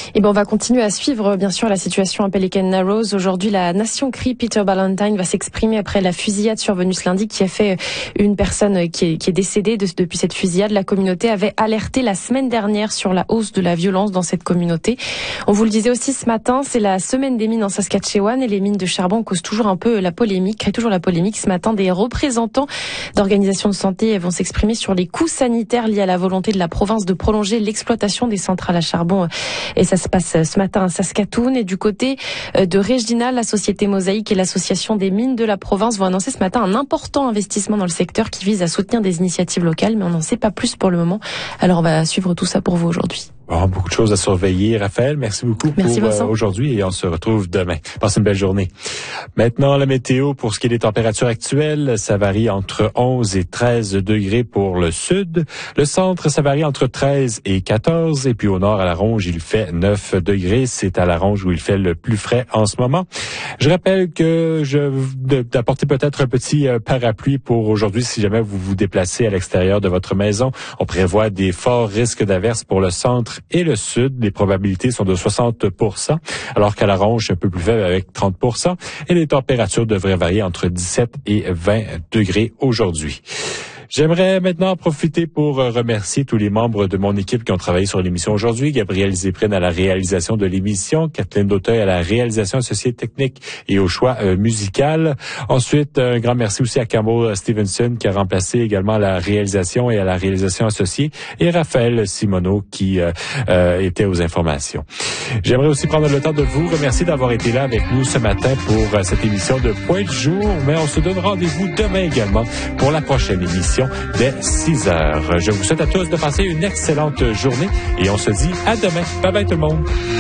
Et on va continuer à suivre, bien sûr, la situation à Pelican Narrows. Aujourd'hui, la Nation Cree, Peter Ballantyne, va s'exprimer après la fusillade survenue ce lundi qui a fait une personne qui est décédée depuis cette fusillade. La communauté avait alerté la semaine dernière sur la hausse de la violence dans cette communauté. On vous le disait aussi ce matin, c'est la semaine des mines en Saskatchewan et les mines de charbon causent toujours un peu la polémique, créent toujours la polémique. Ce matin, des représentants d'organisations de santé vont s'exprimer sur les coûts sanitaires liés à la volonté de la province de prolonger l'exploitation des centrales à charbon. Et ça se passe ce matin à Saskatoon. Et du côté de Regina, la société Mosaïque et l'association des mines de la province vont annoncer ce matin un important investissement dans le secteur qui vise à soutenir des initiatives locales, mais on n'en sait pas plus pour le moment. Alors on va suivre tout ça pour vous aujourd'hui. Bon, beaucoup de choses à surveiller. Raphaël, merci beaucoup pour aujourd'hui et on se retrouve demain. Passez une belle journée. Maintenant, la météo pour ce qui est des températures actuelles, ça varie entre 11 et 13 degrés pour le sud. Le centre, ça varie entre 13 et 14. Et puis au nord, à la Ronge, il fait 9 degrés. C'est à la Ronge où il fait le plus frais en ce moment. Je rappelle que d'apporter peut-être un petit parapluie pour aujourd'hui si jamais vous vous déplacez à l'extérieur de votre maison. On prévoit des forts risques d'averses pour le centre et le sud. Les probabilités sont de 60%, alors qu'à la Ronge, c'est un peu plus faible avec 30%. Et les températures devraient varier entre 17 et 20 degrés aujourd'hui. J'aimerais maintenant profiter pour remercier tous les membres de mon équipe qui ont travaillé sur l'émission aujourd'hui. Gabriel Zéprine à la réalisation de l'émission, Kathleen Dauteuil à la réalisation associée technique et au choix musical. Ensuite, un grand merci aussi à Campbell Stevenson qui a remplacé également la réalisation et à la réalisation associée, et Raphaël Simoneau qui était aux informations. J'aimerais aussi prendre le temps de vous remercier d'avoir été là avec nous ce matin pour cette émission de Point du jour, mais on se donne rendez-vous demain également pour la prochaine émission dès 6 heures. Je vous souhaite à tous de passer une excellente journée et on se dit à demain. Bye bye tout le monde.